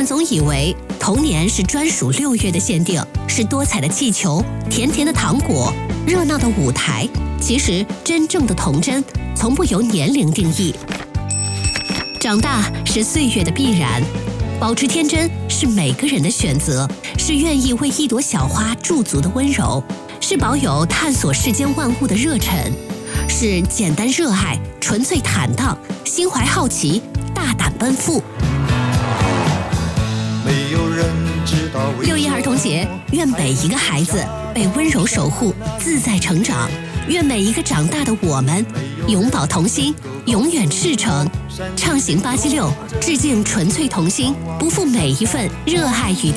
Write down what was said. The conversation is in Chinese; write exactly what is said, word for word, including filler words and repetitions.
们总以为童年是专属六月的限定，是多彩的气球、甜甜的糖果、热闹的舞台。其实，真正的童真从不由年龄定义。长大是岁月的必然，保持天真是每个人的选择，是愿意为一朵小花驻足的温柔，是保有探索世间万物的热忱，是简单热爱、纯粹坦荡、心怀好奇、大胆奔赴。 没有人知道六一儿童节，愿每一个孩子被温柔守护，自在成长。愿每一个长大的我们，永葆童心，永远赤诚。畅行八七六，致敬纯粹童心，不负每一份热爱与